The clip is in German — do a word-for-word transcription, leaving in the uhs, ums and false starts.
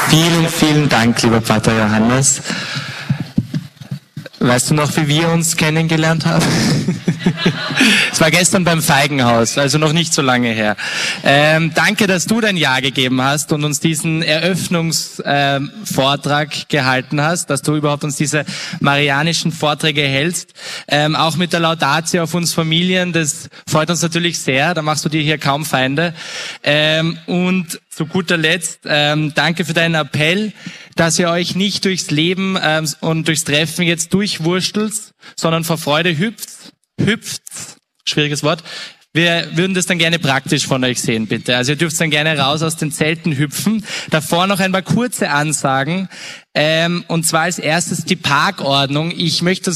Vielen, vielen Dank, lieber Pater Johannes. Weißt du noch, wie wir uns kennengelernt haben? Es war gestern beim Feigenhaus, also noch nicht so lange her. Ähm, danke, dass du dein Ja gegeben hast und uns diesen Eröffnungsvortrag ähm, gehalten hast, dass du überhaupt uns diese marianischen Vorträge hältst. Ähm, auch mit der Laudatio auf uns Familien, das freut uns natürlich sehr, da machst du dir hier kaum Feinde. Ähm, und zu guter Letzt, ähm, danke für deinen Appell, dass ihr euch nicht durchs Leben ähm, und durchs Treffen jetzt durchwurstelt, sondern vor Freude hüpft, hüpft, schwieriges Wort. Wir würden das dann gerne praktisch von euch sehen, bitte. Also ihr dürft dann gerne raus aus den Zelten hüpfen. Davor noch ein paar kurze Ansagen. Ähm, und zwar als erstes die Parkordnung. Ich möchte